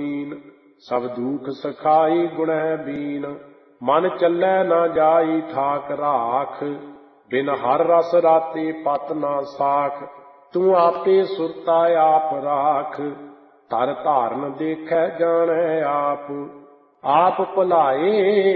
ਲੀਨ। ਸਭ ਦੂਖ ਸਖਾਈ ਗੁਣੈ ਬੀਨ। ਮਨ ਚੱਲੈ ਨਾ ਜਾਈ ਠਾਕ ਰਾਖ। ਬਿਨ ਹਰ ਰਸ ਰਾਤੇ ਪਤ ਨਾ ਸਾਖ। ਤੂੰ ਆਪੇ ਸੁਰਤਾ ਆਪ ਰਾਖ। ਧਰ ਧਾਰਨ ਦੇਖੈ ਜਾਣੈ ਆਪ। ਆਪ ਭੁਲਾਏ